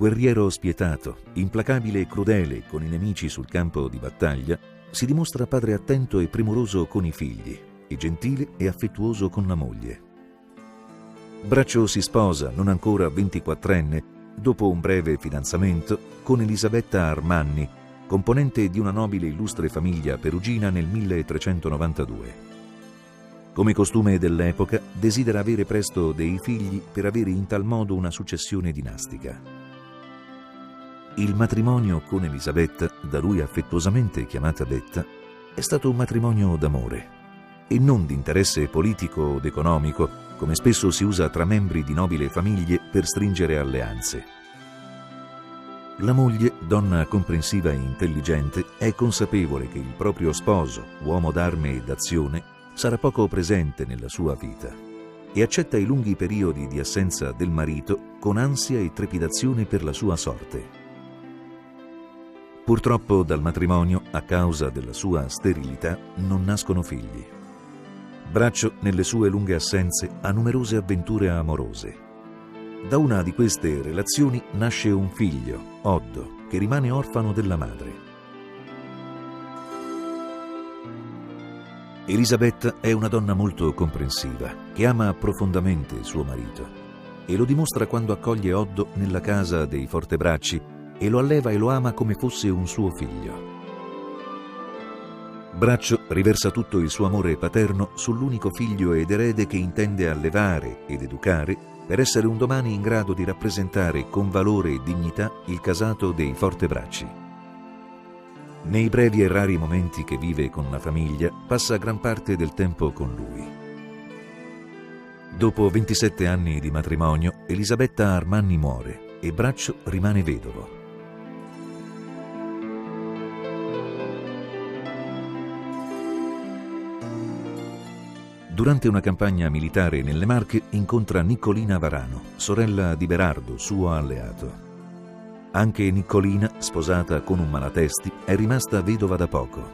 Guerriero spietato, implacabile e crudele con i nemici sul campo di battaglia, si dimostra padre attento e premuroso con i figli, e gentile e affettuoso con la moglie. Braccio si sposa, non ancora 24enne, dopo un breve fidanzamento, con Elisabetta Armanni, componente di una nobile e illustre famiglia perugina nel 1392. Come costume dell'epoca, desidera avere presto dei figli per avere in tal modo una successione dinastica. Il matrimonio con Elisabetta, da lui affettuosamente chiamata Betta, è stato un matrimonio d'amore e non di interesse politico o economico, come spesso si usa tra membri di nobili famiglie per stringere alleanze. La moglie, donna comprensiva e intelligente, è consapevole che il proprio sposo, uomo d'arme e d'azione, sarà poco presente nella sua vita e accetta i lunghi periodi di assenza del marito con ansia e trepidazione per la sua sorte. Purtroppo dal matrimonio, a causa della sua sterilità, non nascono figli. Braccio, nelle sue lunghe assenze, ha numerose avventure amorose. Da una di queste relazioni nasce un figlio, Oddo, che rimane orfano della madre. Elisabetta è una donna molto comprensiva, che ama profondamente suo marito, e lo dimostra quando accoglie Oddo nella casa dei Fortebracci e lo alleva e lo ama come fosse un suo figlio. Braccio riversa tutto il suo amore paterno sull'unico figlio ed erede che intende allevare ed educare per essere un domani in grado di rappresentare con valore e dignità il casato dei Fortebracci. Nei brevi e rari momenti che vive con la famiglia, passa gran parte del tempo con lui. Dopo 27 anni di matrimonio, Elisabetta Armanni muore e Braccio rimane vedovo. Durante una campagna militare nelle Marche incontra Niccolina Varano, sorella di Berardo, suo alleato. Anche Niccolina, sposata con un Malatesti, è rimasta vedova da poco.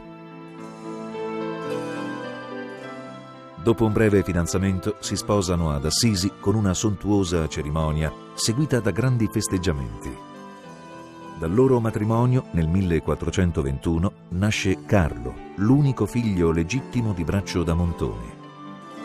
Dopo un breve fidanzamento si sposano ad Assisi con una sontuosa cerimonia seguita da grandi festeggiamenti. Dal loro matrimonio, nel 1421, nasce Carlo, l'unico figlio legittimo di Braccio da Montone.